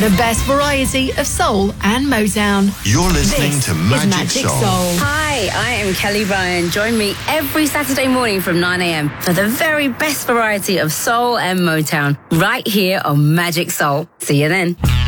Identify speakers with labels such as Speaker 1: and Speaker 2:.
Speaker 1: The best variety of soul and Motown.
Speaker 2: You're listening
Speaker 1: This
Speaker 2: to
Speaker 1: is
Speaker 2: Magic Soul.
Speaker 3: Hi, I am Kelly Bryan. Join me every Saturday morning from 9 a.m. for the very best variety of soul and Motown right here on Magic Soul. See you then.